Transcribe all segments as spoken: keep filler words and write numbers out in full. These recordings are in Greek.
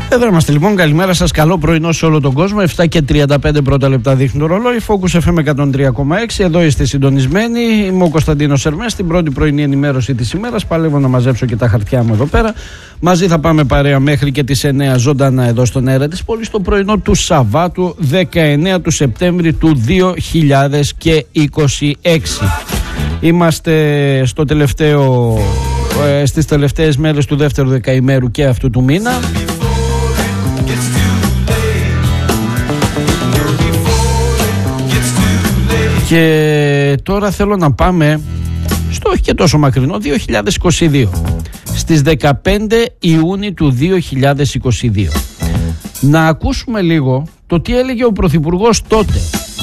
Εδώ είμαστε λοιπόν, καλημέρα σας, καλό πρωινό σε όλο τον κόσμο. Εφτά και τριάντα πέντε πρώτα λεπτά δείχνει το ρολόι. Focus εφ εμ εκατόν τρία κόμμα έξι. Εδώ είστε συντονισμένοι. Είμαι ο Κωνσταντίνος Ερμές. Στην πρώτη πρωινή ενημέρωση της ημέρας. Παλεύω να μαζέψω και τα χαρτιά μου εδώ πέρα. Μαζί θα πάμε παρέα μέχρι και τις εννιά ζωντανά εδώ στον αέρα της πόλης. Το πρωινό του Σαββάτου δεκαεννέα του Σεπτέμβρη του δύο χιλιάδες είκοσι έξι. Είμαστε στο τελευταίο, ε, στις τελευταίες μέρες του δεύτερου δεκαημέρου και αυτού του μήνα. Και τώρα θέλω να πάμε στο όχι και τόσο μακρινό δύο χιλιάδες είκοσι δύο, στις δεκαπέντε Ιουνίου του δύο χιλιάδες είκοσι δύο. Να ακούσουμε λίγο το τι έλεγε ο Πρωθυπουργός τότε,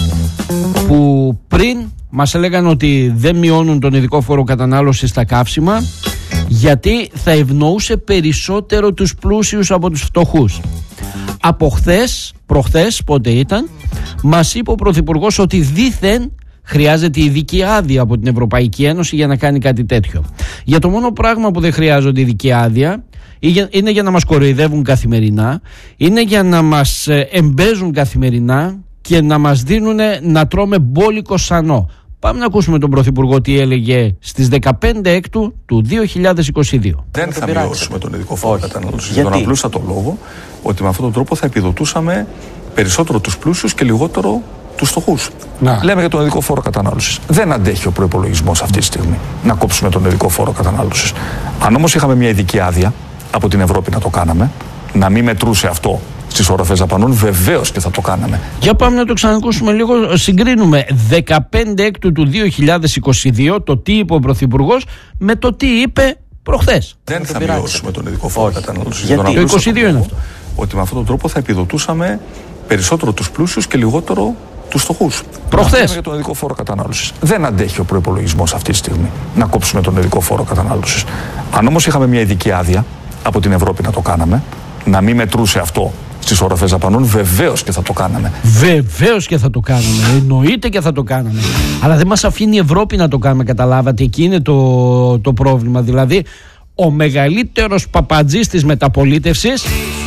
που πριν μας έλεγαν ότι δεν μειώνουν τον ειδικό φόρο κατανάλωσης στα καύσιμα γιατί θα ευνοούσε περισσότερο τους πλούσιους από τους φτωχούς. Από χθες, προχθές, πότε ήταν, μας είπε ο Πρωθυπουργός ότι δήθεν χρειάζεται ειδική άδεια από την Ευρωπαϊκή Ένωση για να κάνει κάτι τέτοιο. Για το μόνο πράγμα που δεν χρειάζονται ειδική άδεια είναι για να μας κοροϊδεύουν καθημερινά, είναι για να μας εμπέζουν καθημερινά και να μας δίνουν να τρώμε μπόλικο σανό. Πάμε να ακούσουμε τον Πρωθυπουργό τι έλεγε στις δεκαπέντε Έκτου του δύο χιλιάδες είκοσι δύο. Δεν θα μειώσουμε τον ειδικό φόρο κατανάλωσης για τον απλούστατο λόγο ότι με αυτόν τον τρόπο θα επιδοτούσαμε περισσότερο τους πλούσιους και λιγότερο τους φτωχούς. Λέμε για τον ειδικό φόρο κατανάλωσης. Δεν αντέχει ο προϋπολογισμός αυτή τη στιγμή να κόψουμε τον ειδικό φόρο κατανάλωσης. Αν όμως είχαμε μια ειδική άδεια από την Ευρώπη να το κάναμε, να μην μετρούσε αυτό στις οροφές δαπανών, βεβαίως και θα το κάναμε. Για πάμε να το ξανακούσουμε λίγο. Συγκρίνουμε δεκαπέντε Έκτου του δύο χιλιάδες είκοσι δύο το τι είπε ο Πρωθυπουργός με το τι είπε προχθές. Δεν θα μειώσουμε τον ειδικό φόρο κατανάλωσης. Το είκοσι δύο είναι αυτό. Ότι με αυτόν τον τρόπο θα επιδοτούσαμε περισσότερο τους πλούσιους και λιγότερο τους φτωχούς. Προχθές. Για τον ειδικό φόρο κατανάλωσης. Δεν αντέχει ο προϋπολογισμός αυτή τη στιγμή να κόψουμε τον ειδικό φόρο κατανάλωσης. Αν όμως είχαμε μια ειδική άδεια από την Ευρώπη να το κάναμε, να μην μετρούσε αυτό στις οροφές δαπανών, βεβαίως και θα το κάναμε. Βεβαίως και θα το κάναμε. Εννοείται και θα το κάναμε. Αλλά δεν μας αφήνει η Ευρώπη να το κάνουμε, καταλάβατε. Εκεί είναι το, το πρόβλημα. Δηλαδή, ο μεγαλύτερος παπατζής της μεταπολίτευσης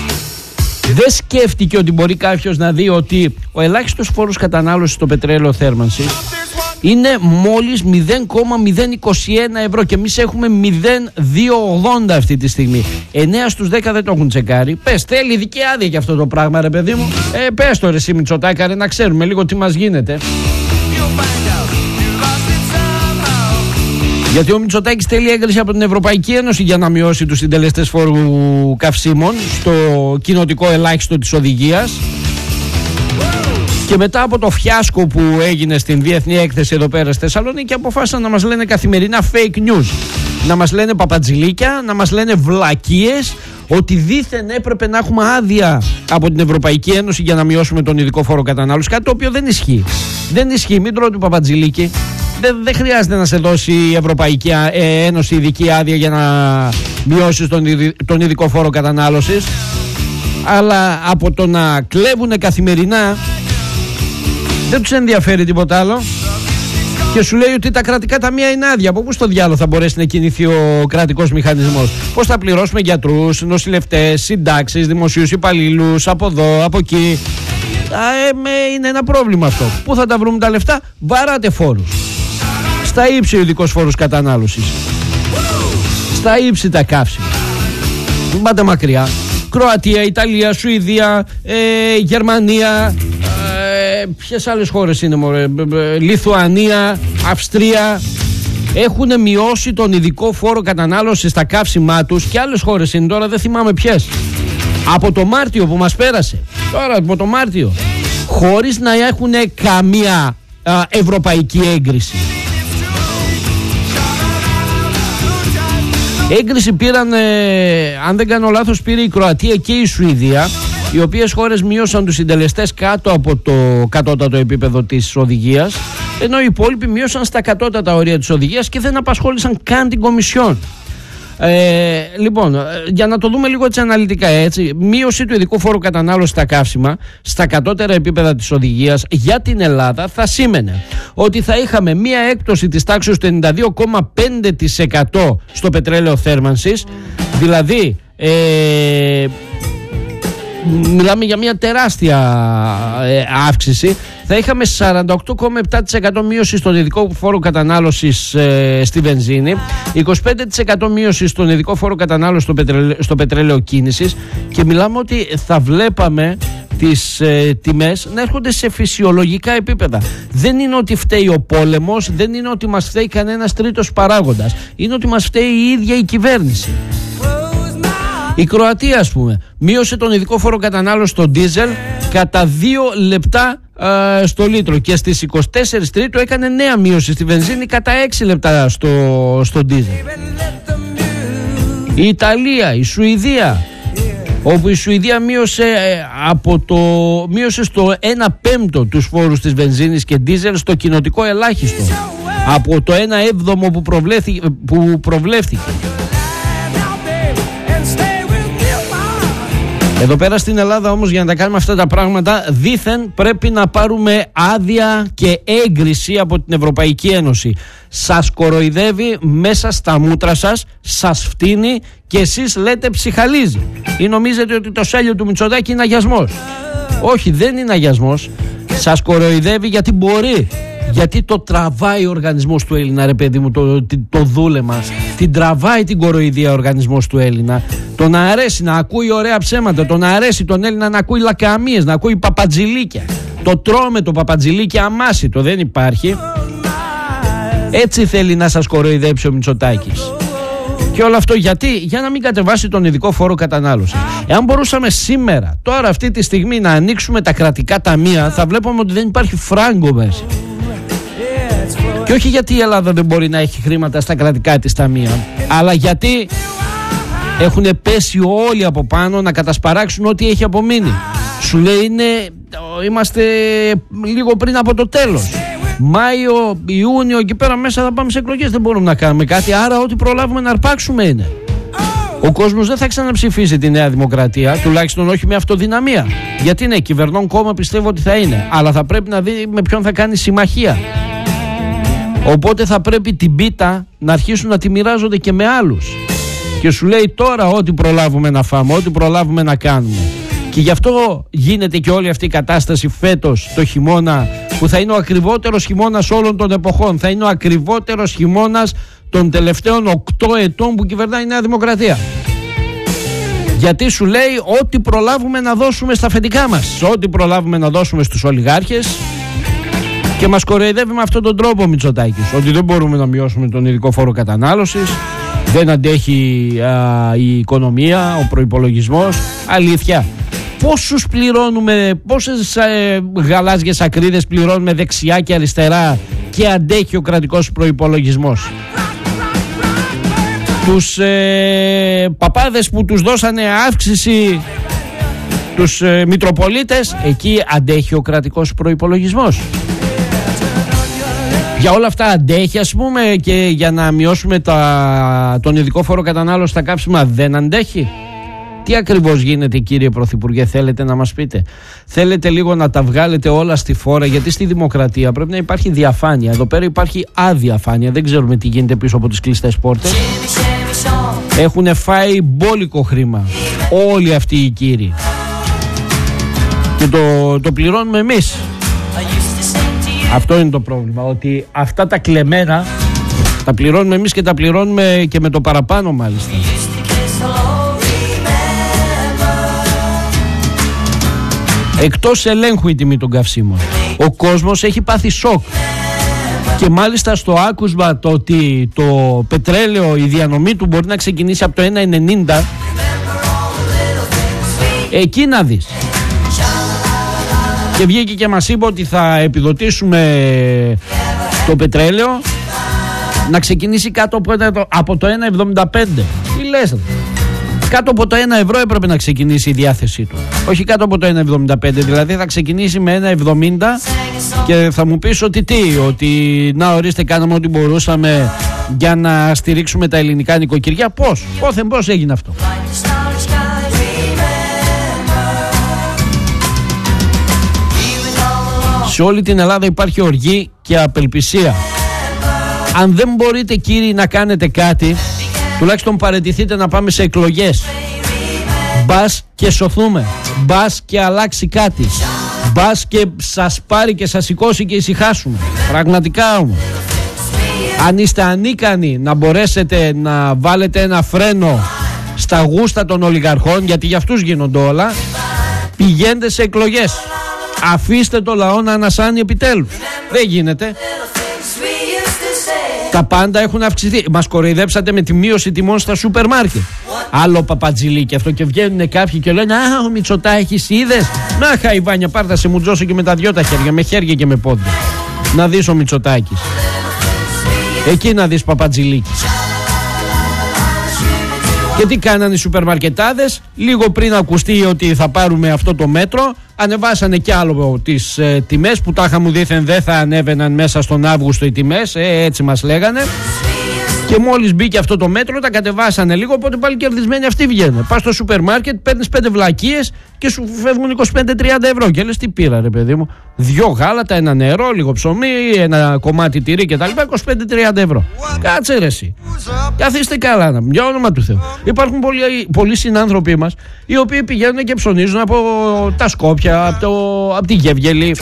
δεν σκέφτηκε ότι μπορεί κάποιος να δει ότι ο ελάχιστος φόρος κατανάλωσης στο πετρέλαιο θέρμανσης είναι μόλις μηδέν κόμμα μηδέν είκοσι ένα ευρώ και εμείς έχουμε μηδέν κόμμα διακόσια ογδόντα αυτή τη στιγμή. εννέα στους δέκα δεν το έχουν τσεκάρει. Πες, θέλει ειδική άδεια για αυτό το πράγμα, ρε παιδί μου. Ε, πες το ρε εσύ Μητσοτάκα, ρε, να ξέρουμε λίγο τι μας γίνεται. Γιατί ο Μητσοτάκης θέλει έγκριση από την Ευρωπαϊκή Ένωση για να μειώσει τους συντελεστές φόρου καυσίμων στο κοινοτικό ελάχιστο της οδηγίας. Και μετά από το φιάσκο που έγινε στην διεθνή έκθεση εδώ πέρα στη Θεσσαλονίκη, αποφάσισαν να μας λένε καθημερινά fake news. Να μας λένε παπατζηλίκια, να μας λένε βλακίες, ότι δήθεν έπρεπε να έχουμε άδεια από την Ευρωπαϊκή Ένωση για να μειώσουμε τον ειδικό φόρο κατανάλωσης. Κάτι το οποίο δεν ισχύει. Δεν ισχύει, μην τρώτε παπατζηλίκι. Δεν, δεν χρειάζεται να σε δώσει η Ευρωπαϊκή Ένωση ειδική άδεια για να μειώσεις τον, τον ειδικό φόρο κατανάλωσης. Αλλά από το να κλέβουν καθημερινά δεν τους ενδιαφέρει τίποτα άλλο και σου λέει ότι τα κρατικά ταμεία είναι άδεια. Από πού στο διάλογο θα μπορέσει να κινηθεί ο κρατικός μηχανισμός? Πώς θα πληρώσουμε γιατρούς, νοσηλευτές, συντάξεις, δημοσίους υπαλλήλους, από εδώ, από εκεί? Α, ε, με, είναι ένα πρόβλημα αυτό. Πού θα τα βρούμε τα λεφτά? Βαράτε φόρους. Στα ύψη ο ειδικός φόρος κατανάλωσης. Στα ύψη τα καύσιμα. Μην πάτε μακριά. Κροατία, Ιταλία, Σουηδία, ε, Γερμανία, ε, ποιες άλλες χώρες είναι μωρέ, Λιθουανία, Αυστρία, έχουν μειώσει τον ειδικό φόρο κατανάλωσης στα καύσιμά τους, και άλλες χώρες είναι, τώρα δεν θυμάμαι ποιες. Από το Μάρτιο που μας πέρασε, τώρα από το Μάρτιο, χωρίς να έχουν καμία α, ευρωπαϊκή έγκριση. Έγκριση πήραν, ε, αν δεν κάνω λάθος, πήρε η Κροατία και η Σουηδία, οι οποίες χώρες μείωσαν τους συντελεστές κάτω από το κατώτατο επίπεδο της οδηγίας, ενώ οι υπόλοιποι μείωσαν στα κατώτατα όρια της οδηγίας και δεν απασχόλησαν καν την Κομισιόν. Ε, λοιπόν, για να το δούμε λίγο έτσι αναλυτικά, έτσι, μείωση του ειδικού φόρου κατανάλωσης στα καύσιμα στα κατώτερα επίπεδα της οδηγίας για την Ελλάδα θα σήμαινε ότι θα είχαμε μία έκπτωση της τάξης του ενενήντα δύο κόμμα πέντε τοις εκατό στο πετρέλαιο θέρμανσης, δηλαδή ε, μιλάμε για μια τεράστια ε, αύξηση. Θα είχαμε σαράντα οκτώ κόμμα επτά τοις εκατό μείωση στον ειδικό φόρο κατανάλωσης ε, στη βενζίνη, είκοσι πέντε τοις εκατό μείωση στον ειδικό φόρο κατανάλωσης στο πετρελαίο, στο πετρέλαιο κίνησης, και μιλάμε ότι θα βλέπαμε τις ε, τιμές να έρχονται σε φυσιολογικά επίπεδα. Δεν είναι ότι φταίει ο πόλεμος, δεν είναι ότι μας φταίει κανένας τρίτος παράγοντας, είναι ότι μας φταίει η ίδια η κυβέρνηση. Η Κροατία, ας πούμε, μείωσε τον ειδικό φόρο κατανάλωση στο ντίζελ κατά δύο λεπτά ε, στο λίτρο, και στις είκοσι τέσσερις Τρίτου έκανε νέα μείωση στη βενζίνη κατά έξι λεπτά στο, στο ντίζελ. Η Ιταλία, η Σουηδία, όπου η Σουηδία μείωσε, από το, μείωσε στο ένα πέμπτο τους φόρους της βενζίνης και ντίζελ στο κοινοτικό ελάχιστο, από το ένα έβδομο που, που προβλέφθηκε. Εδώ πέρα στην Ελλάδα όμως, για να τα κάνουμε αυτά τα πράγματα, δήθεν πρέπει να πάρουμε άδεια και έγκριση από την Ευρωπαϊκή Ένωση. Σας κοροϊδεύει μέσα στα μούτρα σας, σας φτύνει και εσείς λέτε ψυχαλίζει. Ή νομίζετε ότι το σέλιο του Μητσοτάκη είναι αγιασμός. Όχι, δεν είναι αγιασμός. Σας κοροϊδεύει γιατί μπορεί. Γιατί το τραβάει ο οργανισμός του Έλληνα, ρε παιδί μου, το, το, το δούλεμα. Την τραβάει την κοροϊδία ο οργανισμός του Έλληνα. Τον αρέσει να ακούει ωραία ψέματα. Τον αρέσει τον Έλληνα να ακούει λακαμίες, να ακούει παπατζηλίκια. Το τρώμε το παπατζηλίκι αμάσιτο, δεν υπάρχει. Έτσι θέλει να σας κοροϊδέψει ο Μητσοτάκης. Και όλο αυτό γιατί? Για να μην κατεβάσει τον ειδικό φόρο κατανάλωσης. Εάν μπορούσαμε σήμερα, τώρα αυτή τη στιγμή, να ανοίξουμε τα κρατικά ταμεία, θα βλέπουμε ότι δεν υπάρχει φράγκο μέσα. Και όχι γιατί η Ελλάδα δεν μπορεί να έχει χρήματα στα κρατικά της ταμεία, αλλά γιατί έχουν πέσει όλοι από πάνω να κατασπαράξουν ό,τι έχει απομείνει. Σου λέει είναι, είμαστε λίγο πριν από το τέλος. Μάιο, Ιούνιο, εκεί πέρα μέσα θα πάμε σε εκλογές. Δεν μπορούμε να κάνουμε κάτι. Άρα, ό,τι προλάβουμε να αρπάξουμε είναι. Ο κόσμος δεν θα ξαναψηφίσει τη Νέα Δημοκρατία, τουλάχιστον όχι με αυτοδυναμία. Γιατί ναι, κυβερνών κόμμα πιστεύω ότι θα είναι, αλλά θα πρέπει να δει με ποιον θα κάνει συμμαχία. Οπότε θα πρέπει την πίτα να αρχίσουν να τη μοιράζονται και με άλλους. Και σου λέει τώρα ό,τι προλάβουμε να φάμε, ό,τι προλάβουμε να κάνουμε. Και γι' αυτό γίνεται και όλη αυτή η κατάσταση φέτος το χειμώνα, που θα είναι ο ακριβότερος χειμώνας όλων των εποχών. Θα είναι ο ακριβότερος χειμώνας των τελευταίων οκτώ ετών που κυβερνάει η Νέα Δημοκρατία. Γιατί σου λέει ό,τι προλάβουμε να δώσουμε στα αφεντικά μας, ό,τι προλάβουμε να δώσουμε στους ολιγάρχες, και μας κοροϊδεύει με αυτόν τον τρόπο ο Μητσοτάκης, ότι δεν μπορούμε να μειώσουμε τον ειδικό φόρο κατανάλωσης, δεν αντέχει α, η οικονομία, ο προϋπολογισμός. Αλήθεια. Πόσους πληρώνουμε, πόσες ε, γαλάζιες ακρίδες πληρώνουμε δεξιά και αριστερά και αντέχει ο κρατικός προϋπολογισμός? Τους ε, παπάδες που τους δώσανε αύξηση, τους ε, μητροπολίτες, εκεί αντέχει ο κρατικός προϋπολογισμός. Για όλα αυτά αντέχει, ας πούμε, και για να μειώσουμε τα, τον ειδικό φόρο κατανάλωση στα καύσιμα δεν αντέχει? Τι ακριβώς γίνεται, κύριε Πρωθυπουργέ, θέλετε να μας πείτε? Θέλετε λίγο να τα βγάλετε όλα στη φόρα? Γιατί στη δημοκρατία πρέπει να υπάρχει διαφάνεια. Εδώ πέρα υπάρχει αδιαφάνεια. Δεν ξέρουμε τι γίνεται πίσω από τις κλειστές πόρτες. Έχουν φάει μπόλικο χρήμα όλοι αυτοί οι κύριοι. Και το, το πληρώνουμε εμείς. Αυτό είναι το πρόβλημα, ότι αυτά τα κλεμμένα τα πληρώνουμε εμείς, και τα πληρώνουμε και με το παραπάνω μάλιστα. Εκτός ελέγχου η τιμή των καυσίμων. Ο κόσμος έχει πάθει σοκ. Και μάλιστα στο άκουσμα το ότι το πετρέλαιο, η διανομή του μπορεί να ξεκινήσει από το ένα ενενήντα, εκεί να δεις. Και βγήκε και μας είπε ότι θα επιδοτήσουμε το πετρέλαιο να ξεκινήσει κάτω από το ένα εβδομήντα πέντε. Τι λες? Κάτω από το ένα ευρώ έπρεπε να ξεκινήσει η διάθεσή του. Όχι κάτω από το ένα εβδομήντα πέντε. Δηλαδή θα ξεκινήσει με ένα εβδομήντα και θα μου πεις ότι τι, ότι να ορίστε, κάναμε ό,τι μπορούσαμε για να στηρίξουμε τα ελληνικά νοικοκυριά. Πώς, πόθεν πώς έγινε αυτό? Σε όλη την Ελλάδα υπάρχει οργή και απελπισία. Αν δεν μπορείτε, κύριοι, να κάνετε κάτι, τουλάχιστον παραιτηθείτε να πάμε σε εκλογές. Μπας και σωθούμε, μπας και αλλάξει κάτι, μπας και σας πάρει και σας σηκώσει και ησυχάσουμε. Πραγματικά όμως, αν είστε ανίκανοι να μπορέσετε να βάλετε ένα φρένο στα γούστα των ολιγαρχών, γιατί για αυτούς γίνονται όλα, πηγαίνετε σε εκλογές. Αφήστε το λαό να ανασάνει επιτέλους. Δεν γίνεται. Τα πάντα έχουν αυξηθεί. Μας κοροϊδέψατε με τη μείωση τιμών στα σούπερ μάρκετ. Άλλο παπατζηλίκι αυτό, και βγαίνουν κάποιοι και λένε «Α, ο Μητσοτάκης, είδες? Να χαϊβάνια, πάρτα σε μουτζώσω και με τα δυο τα χέρια, με χέρια και με πόδια. Να δεις ο Μητσοτάκης. Εκεί να δεις παπατζηλίκι». Και τι κάνανε οι σούπερ μαρκετάδες? Λίγο πριν ακουστεί ότι θα πάρουμε αυτό το μέτρο, ανεβάσανε κι άλλο τις ε, τιμές που τάχα μου δήθεν δεν θα ανέβαιναν μέσα στον Αύγουστο οι τιμές, ε, έτσι μας λέγανε. Και μόλις μπήκε αυτό το μέτρο τα κατεβάσανε λίγο, οπότε πάλι κερδισμένοι αυτοί βγαίνουν. Πας στο σούπερ μάρκετ, παίρνεις πέντε βλακίες και σου φεύγουν είκοσι πέντε με τριάντα ευρώ. Και λες τι πήρα ρε παιδί μου? Δυο γάλατα, ένα νερό, λίγο ψωμί, ένα κομμάτι τυρί κτλ. είκοσι πέντε με τριάντα ευρώ. Κάτσε ρε εσύ. Καθίστε καλά, να, για όνομα του Θεού. Υπάρχουν πολλοί, πολλοί συνάνθρωποι μας οι οποίοι πηγαίνουν και ψωνίζουν από τα Σκόπια, από, το, από τη Γεύγελη.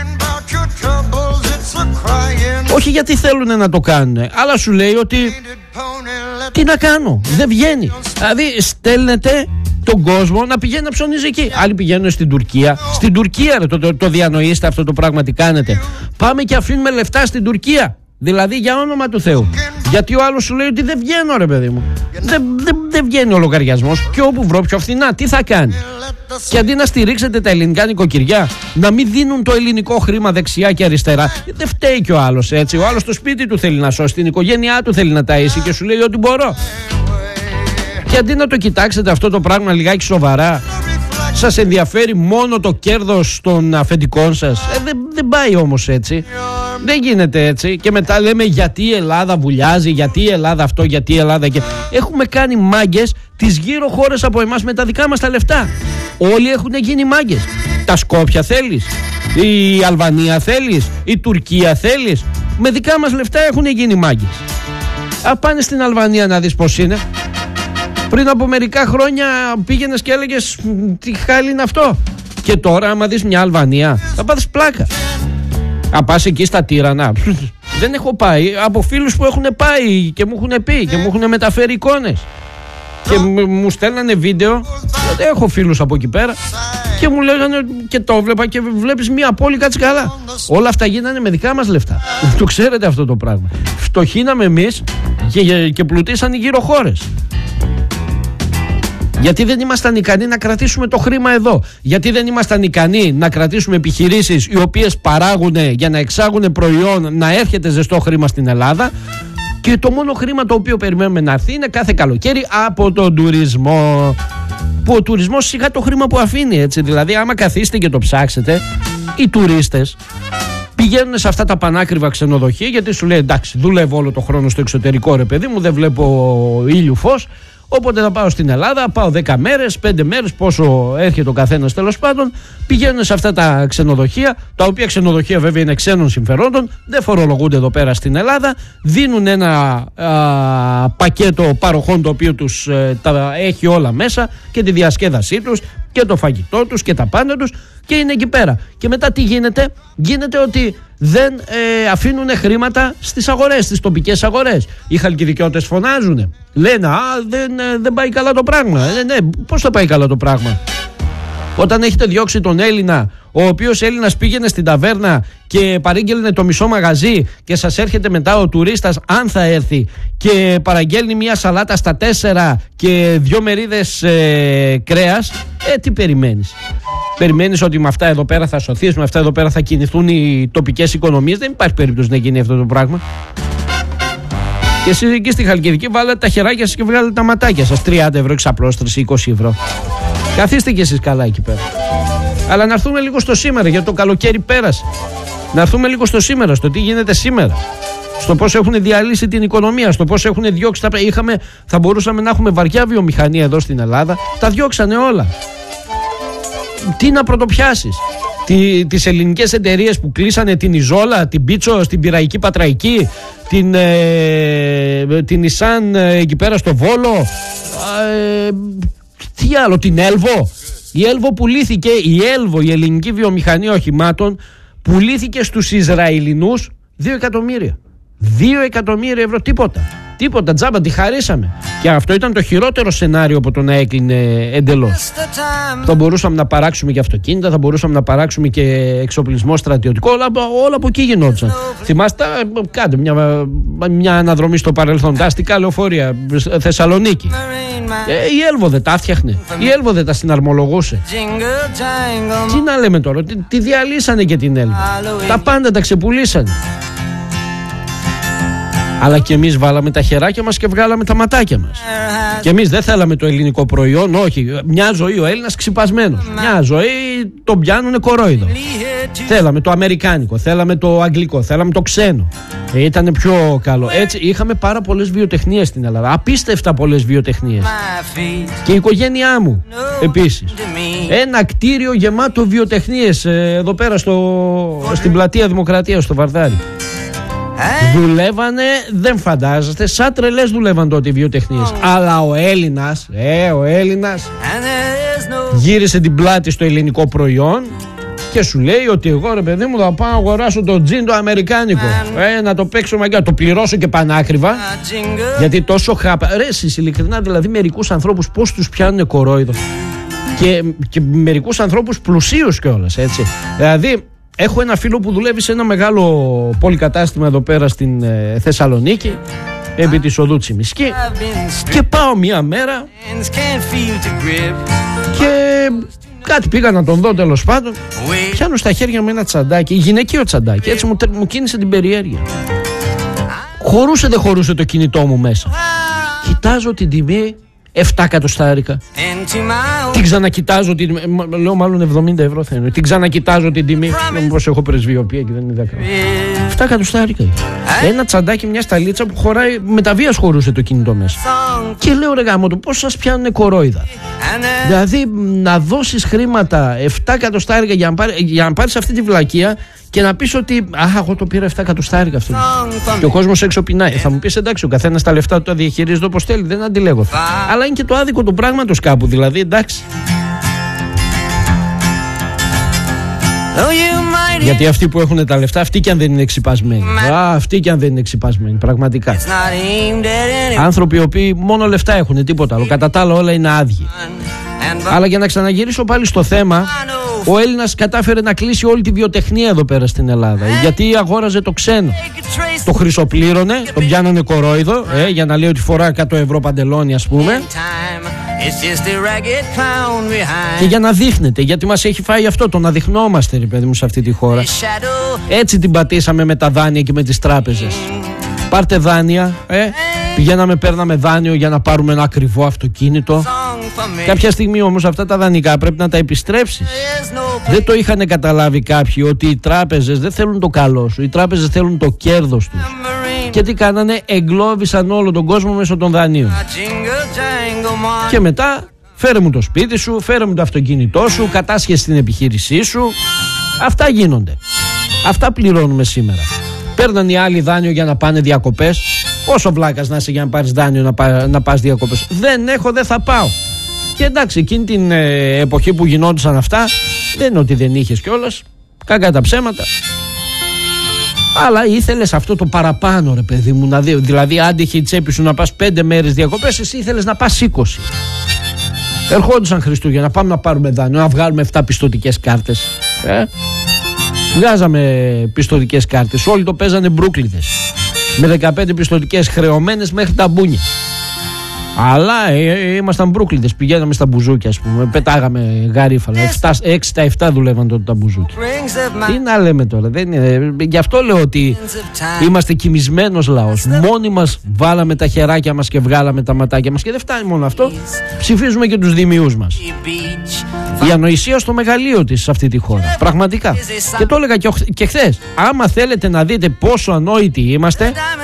Όχι γιατί θέλουν να το κάνουν, αλλά σου λέει ότι τι να κάνω, δεν βγαίνει. Δηλαδή στέλνετε τον κόσμο να πηγαίνει να ψωνίζει εκεί. Άλλοι πηγαίνουν στην Τουρκία. Στην Τουρκία ρε, το, το, το διανοείστε αυτό το πράγμα, τι κάνετε? Πάμε και αφήνουμε λεφτά στην Τουρκία. Δηλαδή για όνομα του Θεού. Γιατί ο άλλος σου λέει ότι δεν βγαίνω ρε παιδί μου. Δεν, δεν, δεν βγαίνει ο λογαριασμός. Και όπου βρω πιο φθηνά, τι θα κάνει? Και αντί να στηρίξετε τα ελληνικά νοικοκυριά, να μην δίνουν το ελληνικό χρήμα δεξιά και αριστερά. Δεν φταίει και ο άλλος έτσι. Ο άλλος στο σπίτι του θέλει να σώσει, την οικογένειά του θέλει να ταΐσει και σου λέει ότι μπορώ. Και αντί να το κοιτάξετε αυτό το πράγμα λιγάκι σοβαρά, σας ενδιαφέρει μόνο το κέρδος των αφεντικών σας. Ε, δεν, δεν πάει όμως έτσι. Δεν γίνεται έτσι. Και μετά λέμε γιατί η Ελλάδα βουλιάζει, γιατί η Ελλάδα αυτό, γιατί η Ελλάδα και... Έχουμε κάνει μάγκες τις γύρω χώρες από εμάς με τα δικά μας τα λεφτά. Όλοι έχουν γίνει μάγκες. Τα Σκόπια θέλεις, η Αλβανία θέλεις, η Τουρκία θέλεις? Με δικά μας λεφτά έχουν γίνει μάγκες. Α, πάνε στην Αλβανία να δεις πως είναι. Πριν από μερικά χρόνια πήγαινες και έλεγες τι χάλι είναι αυτό. Και τώρα άμα δεις μια Αλβανία θα πάθεις πλάκα. Α, πας εκεί στα Τύρανα? Δεν έχω πάει. Από φίλους που έχουν πάει και μου έχουν πει και μου έχουν μεταφέρει εικόνες. Και μου στέλνανε βίντεο. Έχω φίλους από εκεί πέρα. Και μου λέγανε και το βλέπα και βλέπεις μια πόλη, κάτσε καλά. Όλα αυτά γίνανε με δικά μας λεφτά. Το ξέρετε αυτό το πράγμα. Φτωχήναμε εμείς και, και πλουτίσαν οι γύρω χώρες. Γιατί δεν ήμασταν ικανοί να κρατήσουμε το χρήμα εδώ. Γιατί δεν ήμασταν ικανοί να κρατήσουμε επιχειρήσεις οι οποίες παράγουν για να εξάγουν προϊόν, να έρχεται ζεστό χρήμα στην Ελλάδα. Και το μόνο χρήμα το οποίο περιμένουμε να έρθει είναι κάθε καλοκαίρι από τον τουρισμό. Που ο τουρισμός σιγά το χρήμα που αφήνει, έτσι. Δηλαδή άμα καθίσετε και το ψάξετε, οι τουρίστες πηγαίνουν σε αυτά τα πανάκριβα ξενοδοχεία γιατί σου λέει εντάξει, δουλεύω όλο το χρόνο στο εξωτερικό ρε παιδί μου, δεν βλέπω ήλιου φως. Οπότε θα πάω στην Ελλάδα, πάω δέκα μέρες, πέντε μέρες, πόσο έρχεται ο καθένας τέλος πάντων. Πηγαίνουν σε αυτά τα ξενοδοχεία, τα οποία ξενοδοχεία βέβαια είναι ξένων συμφερόντων, δεν φορολογούνται εδώ πέρα στην Ελλάδα. Δίνουν ένα α, πακέτο παροχών το οποίο τους ε, τα έχει όλα μέσα και τη διασκέδασή τους και το φαγητό τους και τα πάντα τους και είναι εκεί πέρα. Και μετά τι γίνεται? Γίνεται ότι δεν ε, αφήνουν χρήματα στις αγορές, στις τοπικές αγορές. Οι χαλκιδικιώτες φωνάζουν. Λένε α, δεν, ε, δεν πάει καλά το πράγμα. Ε, ναι, πώς θα πάει καλά το πράγμα? Όταν έχετε διώξει τον Έλληνα, ο οποίος Έλληνας πήγαινε στην ταβέρνα και παρήγγελνε το μισό μαγαζί και σας έρχεται μετά ο τουρίστας, αν θα έρθει, και παραγγέλνει μια σαλάτα στα τέσσερα και δυο μερίδες ε, κρέας, ε, τι περιμένεις? Περιμένεις ότι με αυτά εδώ πέρα θα σωθείς, με αυτά εδώ πέρα θα κινηθούν οι τοπικές οικονομίες? Δεν υπάρχει περίπτωση να γίνει αυτό το πράγμα. Και εσείς εκεί στη Χαλκιδική βάλετε τα χεράκια σας και βγάλετε τα ματάκια σας. τριάντα ευρώ εξαπλώστρηση, είκοσι ευρώ. Καθίστε κι εσείς καλά εκεί πέρα. Αλλά να έρθουμε λίγο στο σήμερα, γιατί το καλοκαίρι πέρασε. Να έρθουμε λίγο στο σήμερα, στο τι γίνεται σήμερα. Στο πώς έχουν διαλύσει την οικονομία, στο πώς έχουν διώξει τα... Είχαμε, θα μπορούσαμε να έχουμε βαριά βιομηχανία εδώ στην Ελλάδα. Τα διώξανε όλα. Τι να πρωτοπιάσεις? Τι, τις ελληνικές εταιρείες που κλείσανε, την Ιζόλα, την Πίτσο, την Πειραϊκή Πατραϊκή, την, ε, την Ισάν ε, εκεί πέρα στο Βόλο, ε, Τι άλλο, την Έλβο. Η Έλβο πουλήθηκε, η Έλβο, η ελληνική βιομηχανία οχημάτων, πουλήθηκε στους Ισραηλινούς δύο εκατομμύρια. δύο εκατομμύρια ευρώ, τίποτα. Τίποτα, τζάμπα, τη χαρίσαμε. Και αυτό ήταν το χειρότερο σενάριο από το να έκλεινε εντελώς. Θα μπορούσαμε να παράξουμε και αυτοκίνητα, θα μπορούσαμε να παράξουμε και εξοπλισμό στρατιωτικό, όλα, όλα από εκεί γινόντουσαν. Θυμάστε, κάντε μια, μια αναδρομή στο παρελθόν. Τα αστικά λεωφορεία, Θεσσαλονίκη. Ε, η Έλβο δεν τα φτιάχνε. Η Έλβο δεν τα συναρμολογούσε. Τι να λέμε τώρα, τη, τη διαλύσανε και την Έλβο. Τα πάντα τα ξεπουλήσανε. Αλλά και εμείς βάλαμε τα χεράκια μας και βγάλαμε τα ματάκια μας. Και εμείς δεν θέλαμε το ελληνικό προϊόν, όχι. Μια ζωή ο Έλληνας ξυπασμένος. Μια ζωή τον πιάνουνε κορόιδο. Θέλαμε το αμερικάνικο, θέλαμε το αγγλικό, θέλαμε το ξένο. Ε, ήτανε πιο καλό. Έτσι είχαμε πάρα πολλές βιοτεχνίες στην Ελλάδα. Απίστευτα πολλές βιοτεχνίες. Και η οικογένειά μου επίσης. Ένα κτίριο γεμάτο βιοτεχνίες ε, εδώ πέρα στο, στην πλατεία Δημοκρατίας, στο Βαρδάρι. Δουλεύανε, δεν φαντάζεστε, σαν τρελές δουλεύαν τότε οι βιοτεχνίες. Αλλά ο Έλληνας, ε, ο Έλληνας γύρισε την πλάτη στο ελληνικό προϊόν και σου λέει ότι εγώ, ρε παιδί μου, θα πάω να αγοράσω το τζιν το αμερικάνικο, ε, να το παίξω μαγκιά, το πληρώσω και πανάκριβα, γιατί τόσο χάπα. Ρε εσείς, ειλικρινά, δηλαδή μερικούς ανθρώπους πώς τους πιάνουνε κορόιδο. Και, και μερικούς ανθρώπους πλουσίους κιόλας, έτσι. Δηλαδή έχω ένα φίλο που δουλεύει σε ένα μεγάλο πολυκατάστημα εδώ πέρα στην ε, Θεσσαλονίκη, επί της οδού Τσιμισκή, και πάω μία μέρα και κάτι πήγα να τον δω, τέλος πάντων. Πιάνω στα χέρια μου ένα τσαντάκι, γυναικείο τσαντάκι, έτσι μου, μου κίνησε την περιέργεια. Χωρούσε δεν χωρούσε το κινητό μου μέσα. Κοιτάζω την τιμή, επτά εκατοστάρικα. Την ξανακοιτάζω την τιμή. Λέω μάλλον εβδομήντα ευρώ θα είναι. Την ξανακοιτάζω την τιμή. Μήπως έχω πρεσβειοποία και δεν είδα καλά. επτά εκατοστάρικα. Ένα τσαντάκι, μια σταλίτσα που χωράει, με τα βίας χωρούσε το κινητό μέσα. Και λέω, ρε γάμο του, πώς σας πιάνουνε κορόιδα. Δηλαδή να δώσεις χρήματα επτά εκατοστάρικα για να, πάρει, για να πάρεις αυτή τη βλακεία και να πεις ότι α, εγώ το πήρα επτά εκατοστάρικα αυτό. Και ο κόσμος έξω πεινάει. Θα μου πεις, εντάξει, ο καθένας τα λεφτά του τα διαχειρίζεται όπως θέλει, δεν αντιλέγω. Αλλά είναι και το άδικο του πράγματος κάπου, δηλαδή, εντάξει. Γιατί αυτοί που έχουν τα λεφτά, αυτοί κι αν δεν είναι εξιπασμένοι. Α, αυτοί κι αν δεν είναι εξιπασμένοι, πραγματικά. Άνθρωποι οι οποίοι μόνο λεφτά έχουν, τίποτα άλλο. Κατά τα άλλα όλα είναι άδειοι. Αλλά για να ξαναγυρίσω πάλι στο θέμα, ο Έλληνας κατάφερε να κλείσει όλη τη βιοτεχνία εδώ πέρα στην Ελλάδα. Γιατί αγόραζε το ξένο. Το χρυσοπλήρωνε, τον πιάνανε κορόιδο, ε, για να λέει ότι φορά εκατό ευρώ παντελόνι, ας πούμε. Και για να δείχνετε, γιατί μας έχει φάει αυτό, το να δειχνόμαστε, ρε παιδί μου, σε αυτή τη χώρα. Έτσι την πατήσαμε με τα δάνεια και με τις τράπεζες. Πάρτε δάνεια, ε, πηγαίναμε, παίρναμε δάνειο για να πάρουμε ένα ακριβό αυτοκίνητο. Κάποια στιγμή όμως αυτά τα δανεικά πρέπει να τα επιστρέψεις. Δεν το είχαν καταλάβει κάποιοι ότι οι τράπεζες δεν θέλουν το καλό σου, οι τράπεζες θέλουν το κέρδος τους. Και τι κάνανε, εγκλώβησαν όλο τον κόσμο μέσω των δανείων. Και μετά φέρε μου το σπίτι σου, φέρε μου το αυτοκίνητό σου, κατάσχεσαι την επιχείρησή σου. Αυτά γίνονται. Αυτά πληρώνουμε σήμερα. Παίρναν οι άλλοι δάνειο για να πάνε διακοπές. Όσο βλάκας να είσαι για να πάρεις δάνειο να, πά, να πας διακοπές. Δεν έχω, δεν θα πάω. Και εντάξει, εκείνη την ε, εποχή που γινόντουσαν αυτά, δεν είναι ότι δεν είχες κιόλας. Κακά τα ψέματα. Αλλά ήθελες αυτό το παραπάνω, ρε παιδί μου, να δει. Δηλαδή, άντυχε η τσέπη σου να πας πέντε μέρες διακοπές, εσύ ήθελες να πας είκοσι. Ερχόντουσαν Χριστούγεννα, πάμε να πάρουμε δάνειο, να βγάλουμε επτά πιστωτικές κάρτες. Ε? Βγάζαμε πιστωτικές κάρτες, όλοι το παίζανε μπρούκλιδες. Με δεκαπέντε πιστωτικές χρεωμένες μέχρι τα μπούνια. Αλλά ε, ε, ήμασταν μπρούκλιδες, πηγαίναμε στα μπουζούκια, ας πούμε, πετάγαμε γαρίφαλα. έξι στα επτά δουλεύαν τότε τα μπουζούκια. Τι να λέμε τώρα, δεν είναι. Γι' αυτό λέω ότι είμαστε κοιμισμένος λαός. Μόνοι μας βάλαμε τα χεράκια μας και βγάλαμε τα ματάκια μας. Και δεν φτάνει μόνο αυτό, ψηφίζουμε και τους δημιούς μας. Η ανοησία στο μεγαλείο της σε αυτή τη χώρα. Πραγματικά. Και το έλεγα και, και χθες. Άμα θέλετε να δείτε πόσο ανόητοι είμαστε,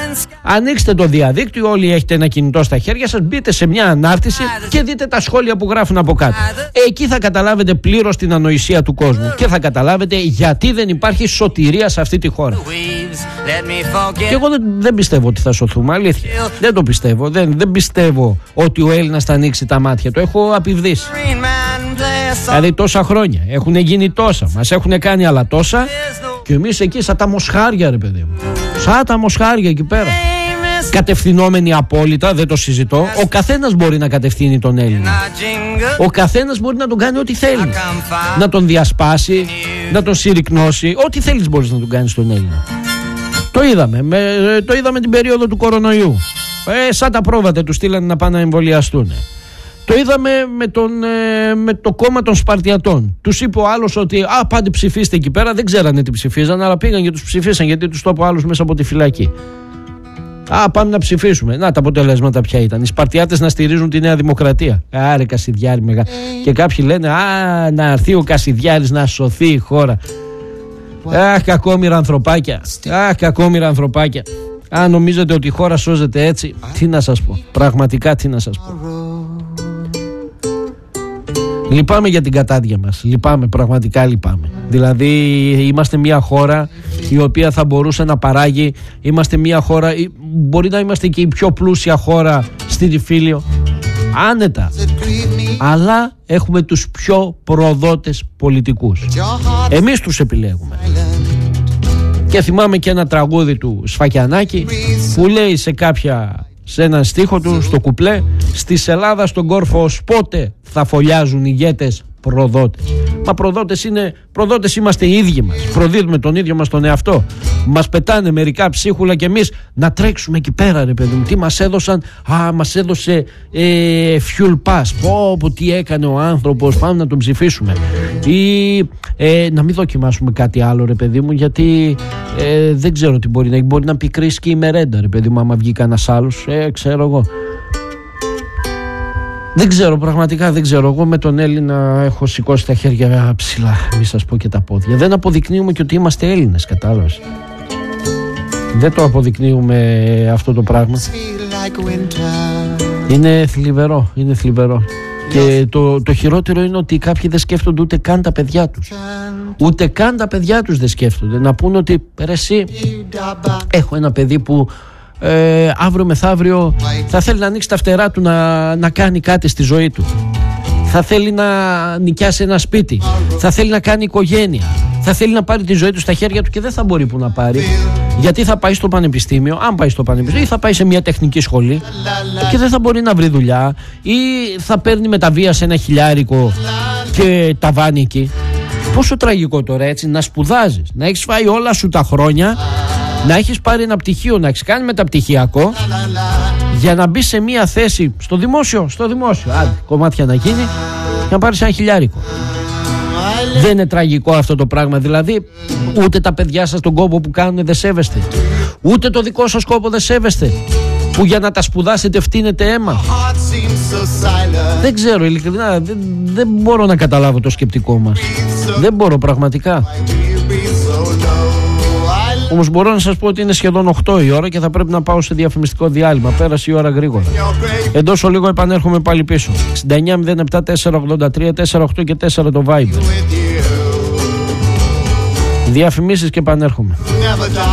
Ανοίξτε το διαδίκτυο, όλοι έχετε ένα κινητό στα χέρια σας, μπείτε σε μια ανάρτηση και δείτε τα σχόλια που γράφουν από κάτω. Εκεί θα καταλάβετε πλήρως την ανοησία του κόσμου και θα καταλάβετε γιατί δεν υπάρχει σωτηρία σε αυτή τη χώρα. Και εγώ δεν, δεν πιστεύω ότι θα σωθούμε, αλήθεια. Δεν το πιστεύω. Δεν, δεν πιστεύω ότι ο Έλληνας θα ανοίξει τα μάτια του. Έχω απειβδίσει. Δηλαδή τόσα χρόνια έχουν γίνει τόσα, μας έχουν κάνει άλλα τόσα και εμείς εκεί σαν τα μοσχάρια, ρε παιδί μου. Σαν τα μοσχάρια εκεί πέρα. Κατευθυνόμενοι απόλυτα, δεν το συζητώ. Ο καθένας μπορεί να κατευθύνει τον Έλληνα. Ο καθένας μπορεί να τον κάνει ό,τι θέλει. Να τον διασπάσει, να τον συρρυκνώσει. Ό,τι θέλεις μπορείς να τον κάνεις τον Έλληνα. Το είδαμε, με, το είδαμε την περίοδο του κορονοϊού. Ε, σαν τα πρόβατα του στείλανε να πάνε να εμβολιαστούν. Το είδαμε με, τον, με το κόμμα των Σπαρτιατών. Τους είπε ο άλλος ότι α, πάτε ψηφίστε εκεί πέρα. Δεν ξέρανε τι ψηφίζαν, αλλά πήγαν και τους ψηφίσαν γιατί τους το είπε ο άλλος μέσα από τη φυλακή. Α, πάμε να ψηφίσουμε. Να τα αποτελέσματα ποια ήταν. Οι Σπαρτιάτες να στηρίζουν τη Νέα Δημοκρατία. Άρε Κασιδιάρη μεγα. Και κάποιοι λένε α, να έρθει ο Κασιδιάρης να σωθεί η χώρα. Αχ, κακόμοιρα ανθρωπάκια. Αχ, κακόμοιρα ανθρωπάκια. Αν νομίζετε ότι η χώρα σώζεται έτσι, τι να σας πω. Πραγματικά τι να σας πω. Λυπάμαι για την κατάδια μας. Λυπάμαι, πραγματικά λυπάμαι. Δηλαδή είμαστε μια χώρα η οποία θα μπορούσε να παράγει. Είμαστε μια χώρα, μπορεί να είμαστε και η πιο πλούσια χώρα στη Ρηφίλιο, άνετα. Αλλά έχουμε τους πιο προδότες πολιτικούς. Εμείς τους επιλέγουμε. Και θυμάμαι και ένα τραγούδι του Σφακιανάκη που λέει σε κάποια, σε έναν στίχο του, στο κουπλέ, «Στη Ελλάδα στον κόρφο ως πότε θα φωλιάζουν ηγέτες προδότες». Μα προδότες είναι, προδότες είμαστε οι ίδιοι μας. Προδίδουμε τον ίδιο μας τον εαυτό. Μας πετάνε μερικά ψίχουλα και εμείς να τρέξουμε εκεί πέρα, ρε παιδί μου. Τι μας έδωσαν? Α, μας έδωσε ε, fuel pass. Πω, πω, τι έκανε ο άνθρωπος, πάμε να τον ψηφίσουμε. Ή ε, να μην δοκιμάσουμε κάτι άλλο, ρε παιδί μου, γιατί ε, δεν ξέρω τι μπορεί να έχει. Μπορεί να πικρίσει και η μερέντα, ρε παιδί μου, άμα βγει κανένας άλλος. Ε, ξέρω εγώ. Δεν ξέρω, πραγματικά δεν ξέρω. Εγώ με τον Έλληνα έχω σηκώσει τα χέρια ψηλά, μη σας πω και τα πόδια. Δεν αποδεικνύουμε και ότι είμαστε Έλληνες, κατάλαβες. Δεν το αποδεικνύουμε αυτό το πράγμα. Είναι θλιβερό, είναι θλιβερό. Και το, το χειρότερο είναι ότι κάποιοι δεν σκέφτονται ούτε καν τα παιδιά τους. Ούτε καν τα παιδιά τους δεν σκέφτονται. Να πούνε ότι ρε εσύ, έχω ένα παιδί που Ε, αύριο μεθαύριο θα θέλει να ανοίξει τα φτερά του να, να κάνει κάτι στη ζωή του. Θα θέλει να νοικιάσει ένα σπίτι. Θα θέλει να κάνει οικογένεια. Θα θέλει να πάρει τη ζωή του στα χέρια του και δεν θα μπορεί που να πάρει. Γιατί θα πάει στο πανεπιστήμιο, αν πάει στο πανεπιστήμιο, ή θα πάει σε μια τεχνική σχολή και δεν θα μπορεί να βρει δουλειά, ή θα παίρνει με τα βία σε ένα χιλιάρικο και ταβάνι εκεί. Πόσο τραγικό τώρα, έτσι, να σπουδάζεις, να έχεις φάει όλα σου τα χρόνια, να έχεις πάρει ένα πτυχίο, να έχεις κάνει μεταπτυχιακό, για να μπεις σε μια θέση στο δημόσιο, στο δημόσιο, άντε, κομμάτια να γίνει, και να πάρεις ένα χιλιάρικο. Δεν είναι τραγικό αυτό το πράγμα? Δηλαδή, ούτε τα παιδιά σας τον κόπο που κάνουν δεν σέβεστε, ούτε το δικό σας κόπο δεν σέβεστε, που για να τα σπουδάσετε φτύνετε αίμα. Δεν ξέρω, ειλικρινά, δεν, δεν μπορώ να καταλάβω το σκεπτικό μας. Δεν μπορώ πραγματικά. Όμως μπορώ να σας πω ότι είναι σχεδόν οκτώ η ώρα και θα πρέπει να πάω σε διαφημιστικό διάλειμμα. Πέρασε η ώρα γρήγορα. Εντός λίγο επανέρχομαι πάλι πίσω. εξήντα εννιά μηδέν επτά τετρακόσια ογδόντα τρία τέσσερα οκτώ και τέσσερα το Viber. Διαφημίσεις και επανέρχομαι.